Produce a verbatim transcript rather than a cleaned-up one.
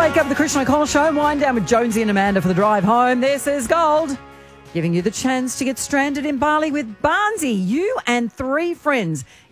wake up the Christian O'Connell Show, wind down with Jonesy and Amanda for the drive home. This is Gold, giving you the chance to get stranded in Bali with Barnsey. You and three friends